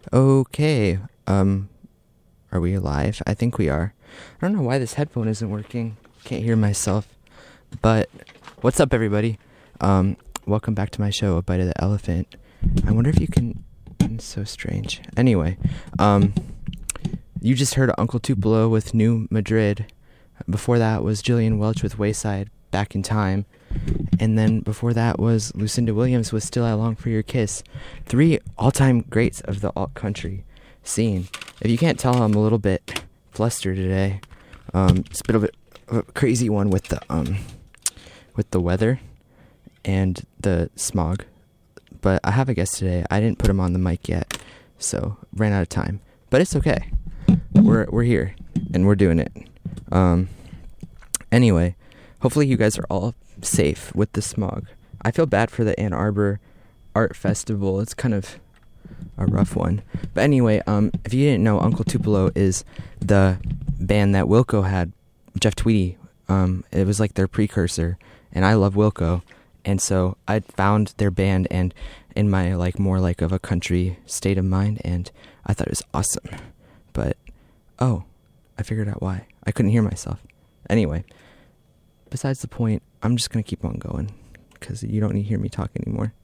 Okay. Are we live? I think we are. I don't know why this headphone isn't working. Can't hear myself. But what's up, everybody? Welcome back to my show, A Bite of the Elephant. I wonder if you can. It's so strange. Anyway, you just heard Uncle Tupelo with New Madrid. Before that was Jillian Welch with Wayside, Back in Time. And then before that was Lucinda Williams with Still I Long for Your Kiss. 3 all-time greats of the alt-country scene. If you can't tell, I'm a little bit flustered today. It's a bit of a crazy one with the weather and the smog. But I have a guest today. I didn't put him on the mic yet, so ran out of time. But it's okay. We're here and we're doing it. Anyway, hopefully you guys are all safe with the smog. I feel bad for the Ann Arbor Art Festival. It's kind of a rough one. But anyway, if you didn't know, Uncle Tupelo is the band that Wilco had, Jeff Tweedy. It was like their precursor, and I love Wilco. And so I found their band and in my more like of a country state of mind, and I thought it was awesome. But I figured out why. I couldn't hear myself. Anyway, besides the point, I'm just going to keep on going because you don't need to hear me talk anymore.